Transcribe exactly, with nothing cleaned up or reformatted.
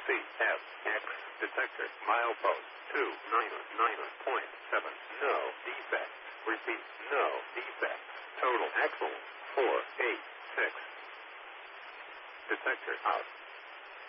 F, X, detector, milepost, two nine nine point seven, no defect. Repeat, no defect. Total axle, four eight six. Detector out.